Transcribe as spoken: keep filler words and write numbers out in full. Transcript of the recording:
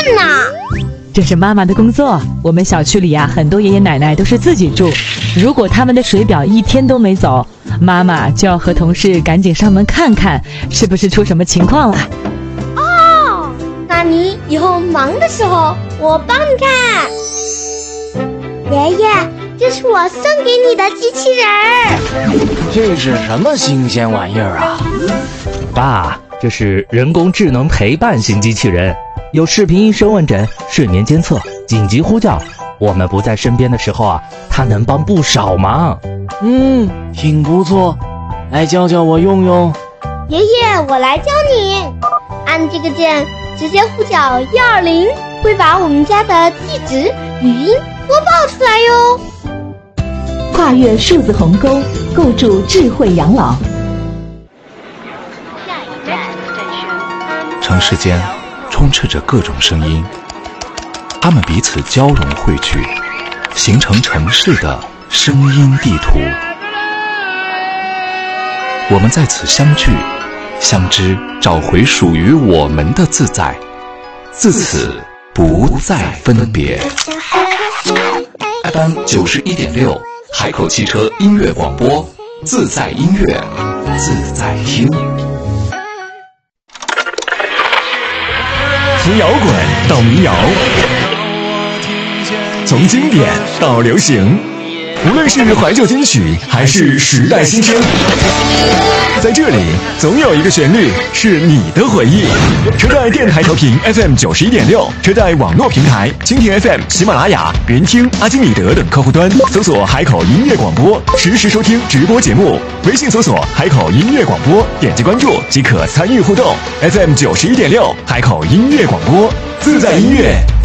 电呢？ 这是妈妈的工作。我们小区里啊，很多爷爷奶奶都是自己住，如果他们的水表一天都没走，妈妈就要和同事赶紧上门看看，是不是出什么情况了。 哦，那你以后忙的时候，我帮你看。爷爷，这是我送给你的机器人儿。 这是什么新鲜玩意儿啊？ 爸，这是人工智能陪伴型机器人，有视频医生问诊、睡眠监测、紧急呼叫。我们不在身边的时候啊，它能帮不少忙。 嗯，挺不错，来教教我用用。 爷爷，我来教你。按这个键，直接呼叫一二零，会把我们家的地址、语音播报出来哟。 跨越数字鸿沟，构筑智慧养老。 城市间充斥着各种声音，它们彼此交融汇聚，形成城市的声音地图。我们在此相聚、相知，找回属于我们的自在，自此不再分别。F M 九十一点六，海口汽车音乐广播，自在音乐，自在听。 从摇滚到民谣，从经典到流行，无论是怀旧金曲还是时代新声，在这里总有一个旋律是你的回忆。车载电台调频 F M 九十一点六，车载网络平台蜻蜓 F M、喜马拉雅、云听、阿基米德等客户端搜索海口音乐广播，实时收听直播节目。微信搜索海口音乐广播，点击关注即可参与互动。F M 九十一点六，海口音乐广播，自在音乐